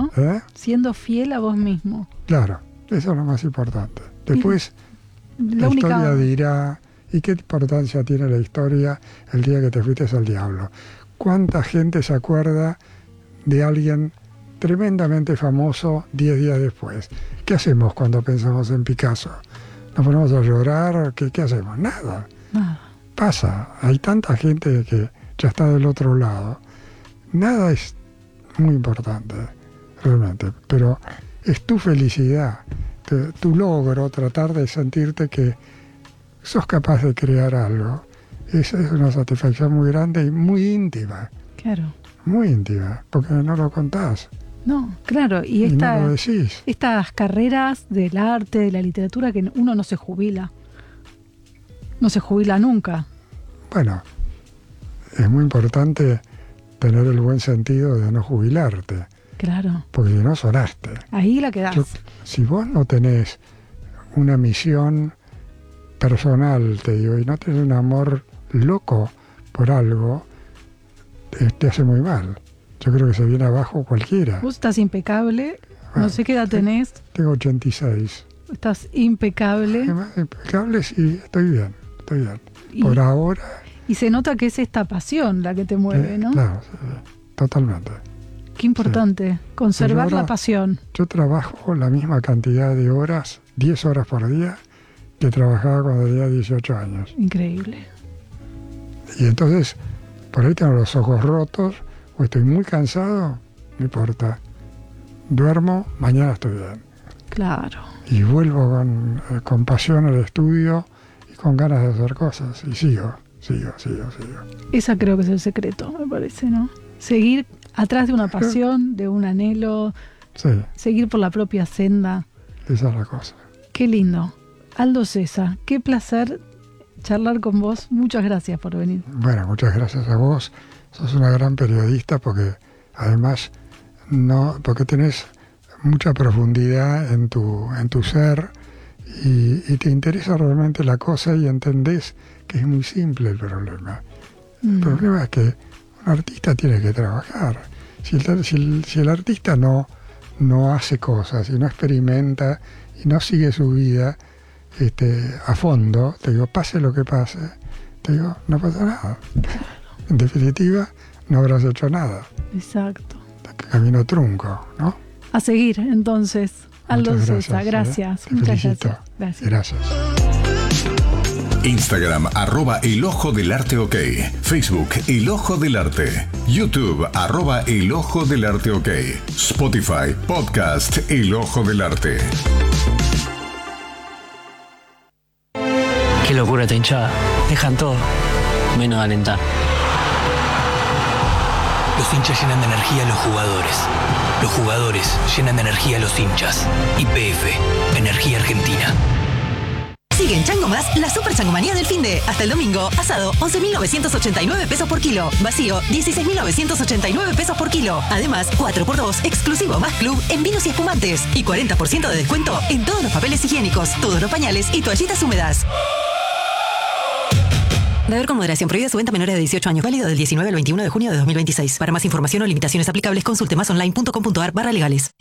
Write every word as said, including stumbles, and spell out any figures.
¿no? ¿Eh? Siendo fiel a vos mismo. Claro, eso es lo más importante. Después, la, la única... historia dirá, ¿y qué importancia tiene la historia el día que te fuiste al diablo? ¿Cuánta gente se acuerda de alguien tremendamente famoso diez días después? ¿Qué hacemos cuando pensamos en Picasso? ¿Nos ponemos a llorar? ¿Qué, qué hacemos? Nada. Nada. Pasa. Hay tanta gente que ya está del otro lado. Nada es muy importante, realmente. Pero es tu felicidad, te, tu logro, tratar de sentirte que sos capaz de crear algo. Esa es una satisfacción muy grande y muy íntima. Claro. Muy íntima, porque no lo contás. No, claro. Y, y esta, no lo decís. Estas carreras del arte, de la literatura, que uno no se jubila. No se jubila nunca. Bueno, es muy importante tener el buen sentido de no jubilarte. Claro. Porque si no, sonaste. Ahí la quedás. Yo, si vos no tenés una misión personal, te digo, y no tenés un amor loco por algo, te, te hace muy mal. Yo creo que se viene abajo cualquiera. Vos estás impecable, bueno, no sé qué edad tenés. Tengo ochenta y seis. Estás impecable. Impecable, sí, estoy bien, estoy bien. Y, por ahora... Y se nota que es esta pasión la que te mueve, eh, ¿no? Claro, sí, totalmente. Qué importante, sí. Conservar ahora, la pasión. Yo trabajo la misma cantidad de horas, diez horas por día, que trabajaba cuando tenía dieciocho años. Increíble. Y entonces, por ahí tengo los ojos rotos, o estoy muy cansado, no importa. Duermo, mañana estoy bien. Claro. Y vuelvo con, eh, con pasión al estudio y con ganas de hacer cosas. Y sigo, sigo, sigo, sigo. Esa creo que es el secreto, me parece, ¿no? Seguir atrás de una pasión, de un anhelo. Sí. Seguir por la propia senda. Esa es la cosa. Qué lindo. Aldo Cesa, qué placer charlar con vos. Muchas gracias por venir. Bueno, muchas gracias a vos. Sos una gran periodista porque además no, porque tenés mucha profundidad en tu, en tu ser y, y te interesa realmente la cosa y entendés que es muy simple el problema. Mm. El problema es que un artista tiene que trabajar. Si el, si el, si el artista no, no hace cosas y no experimenta y no sigue su vida este, a fondo, te digo, pase lo que pase, te digo, no pasa nada. En definitiva, no habrás hecho nada. Exacto. Camino trunco, ¿no? A seguir, entonces. Aldo Cesa, gracias. ¿eh? Muchas gracias. gracias. Gracias. Instagram, arroba El Ojo del Arte OK. Facebook, El Ojo del Arte. YouTube, arroba El Ojo del Arte OK. Spotify, podcast El Ojo del Arte. Qué locura esta hinchada. Dejan todo, menos alentar. Los hinchas llenan de energía a los jugadores. Los jugadores llenan de energía a los hinchas. Y P F, Energía Argentina. Sigue en Chango Más la Super Changomanía del finde. Hasta el domingo, asado, once mil novecientos ochenta y nueve pesos por kilo. Vacío, dieciséis mil novecientos ochenta y nueve pesos por kilo. Además, cuatro por dos, exclusivo más club en vinos y espumantes. Y cuarenta por ciento de descuento en todos los papeles higiénicos, todos los pañales y toallitas húmedas. Beber con moderación. Prohibida su venta a menores de dieciocho años. Válido del diecinueve al veintiuno de junio de dos mil veintiséis. Para más información o limitaciones aplicables, consulte más online punto com punto ar barra legales.